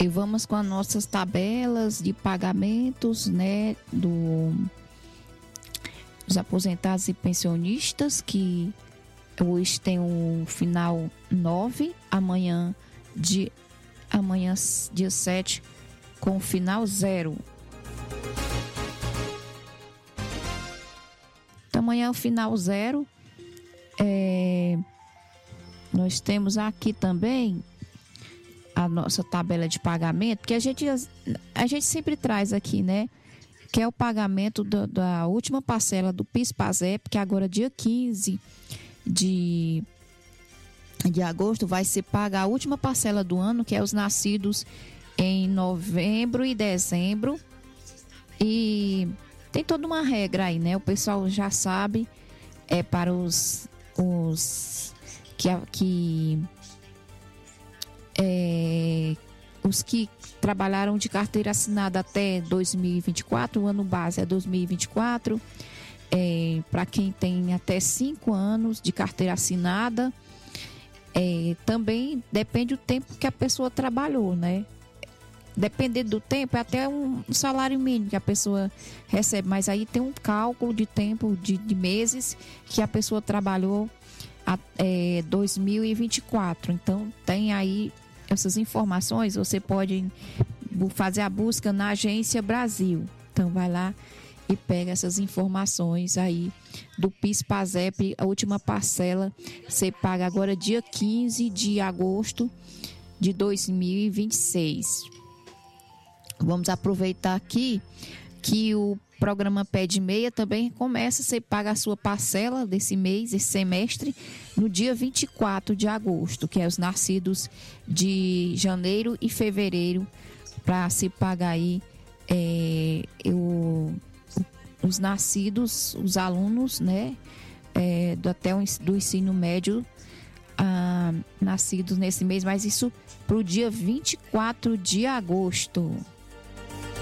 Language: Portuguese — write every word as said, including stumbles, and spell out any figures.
E vamos com as nossas tabelas de pagamentos, né, do, dos aposentados e pensionistas, que hoje tem o final nove, amanhã, de, amanhã dia sete, com o final zero. Então, amanhã o final zero. É, nós temos aqui também a nossa tabela de pagamento, que a gente, a gente sempre traz aqui, né? Que é o pagamento do, da última parcela do PIS/PASEP, que agora dia quinze de, de agosto vai ser paga a última parcela do ano, que é os nascidos em novembro e dezembro. E tem toda uma regra aí, né? O pessoal já sabe, é para os, os que... que É, os que trabalharam de carteira assinada até dois mil e vinte e quatro, o ano base é dois mil e vinte e quatro, é, para quem tem até cinco anos de carteira assinada, é, também depende do tempo que a pessoa trabalhou, né? Dependendo do tempo, é até um salário mínimo que a pessoa recebe, mas aí tem um cálculo de tempo, de, de meses que a pessoa trabalhou até dois mil e vinte e quatro. Então tem aí essas informações, você pode fazer a busca na Agência Brasil. Então vai lá e pega essas informações aí do PIS/PASEP, a última parcela você paga agora dia quinze de agosto de dois mil e vinte e seis. Vamos aproveitar aqui que o programa Pé de Meia também começa, você paga a sua parcela desse mês, esse semestre, no dia vinte e quatro de agosto, que é os nascidos de janeiro e fevereiro, para se pagar aí é, eu, os nascidos, os alunos, né, é, do, até o, do ensino médio, ah, nascidos nesse mês, mas isso para o dia vinte e quatro de agosto.